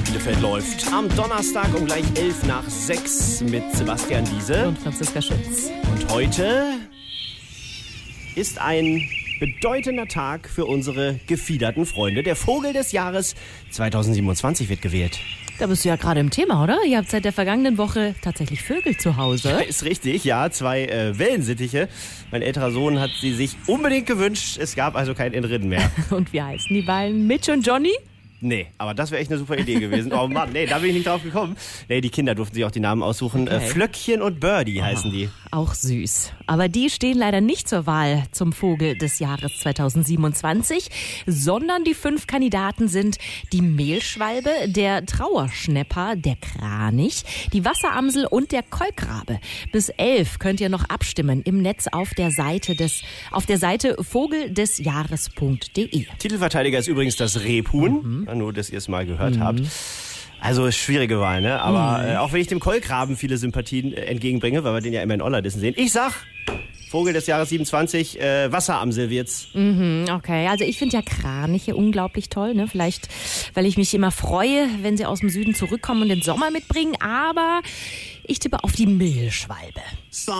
Bielefeld läuft. Am Donnerstag um gleich 6:11 mit Sebastian Wiese und Franziska Schütz. Und heute ist ein bedeutender Tag für unsere gefiederten Freunde. Der Vogel des Jahres 2027 wird gewählt. Da bist du ja gerade im Thema, oder? Ihr habt seit der vergangenen Woche tatsächlich Vögel zu Hause. Ja, ist richtig, ja. 2 Wellensittiche. Mein älterer Sohn hat sie sich unbedingt gewünscht. Es gab also kein Entrinnen mehr. Und wie heißen die beiden? Mitch und Johnny? Nee, aber das wäre echt eine super Idee gewesen. Oh Mann, nee, da bin ich nicht drauf gekommen. Nee, die Kinder durften sich auch die Namen aussuchen. Okay. Flöckchen und Birdie heißen die. Auch süß. Aber die stehen leider nicht zur Wahl zum Vogel des Jahres 2027, sondern die 5 Kandidaten sind die Mehlschwalbe, der Trauerschnäpper, der Kranich, die Wasseramsel und der Kolkrabe. Bis 11 könnt ihr noch abstimmen im Netz auf der Seite vogeldesjahres.de. Titelverteidiger ist übrigens das Rebhuhn. Nur, dass ihr es mal gehört habt. Also schwierige Wahl, ne? Aber auch wenn ich dem Kolkraben viele Sympathien entgegenbringe, weil wir den ja immer in Ollerdissen sehen. Ich sag, Vogel des Jahres 27, Wasseramsel wird's. Okay, also ich finde ja Kraniche unglaublich toll, ne? Vielleicht, weil ich mich immer freue, wenn sie aus dem Süden zurückkommen und den Sommer mitbringen, aber ich tippe auf die Mehlschwalbe.